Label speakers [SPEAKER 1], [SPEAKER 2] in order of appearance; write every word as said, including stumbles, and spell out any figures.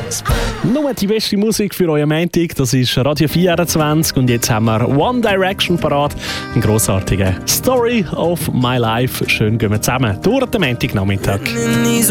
[SPEAKER 1] Nur die beste Musik für euren Montag, das ist Radio vierundzwanzig und jetzt haben wir One Direction parat. Ein grossartiger Story of my life. Schön gehen wir zusammen durch den Montagnachmittag.